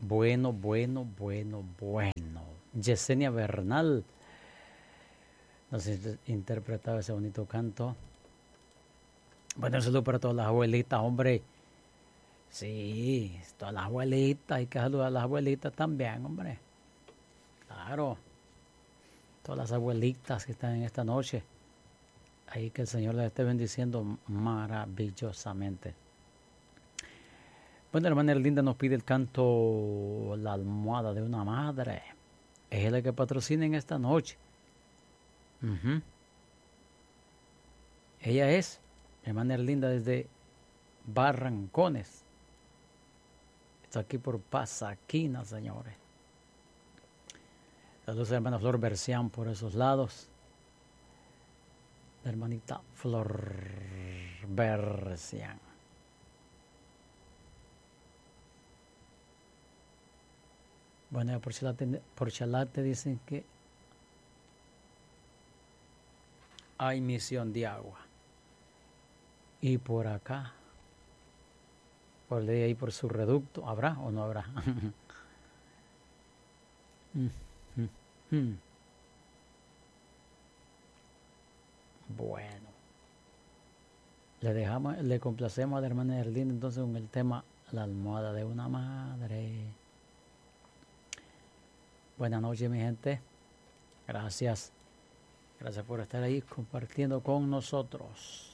Bueno. Yesenia Bernal nos interpretaba ese bonito canto. Bueno, un saludo para todas las abuelitas, hombre. Sí, todas las abuelitas, hay que saludar a las abuelitas también, hombre. Claro, todas las abuelitas que están en esta noche. Ahí que el Señor les esté bendiciendo maravillosamente. Bueno, la hermana Erlinda nos pide el canto La almohada de una madre. Es la que patrocina en esta noche. Ella es hermana Erlinda desde Barrancones. Está aquí por Pasaquina, señores. Saludos a la hermana Flor Bercián por esos lados. La hermanita Flor Bercián. Bueno, por Chalate dicen que hay misión de agua. Y por acá, por de ahí por su reducto, ¿habrá o no habrá? Bueno, le complacemos a la hermana Erlinda entonces con el tema La almohada de una madre. Buenas noches, mi gente. Gracias por estar ahí compartiendo con nosotros.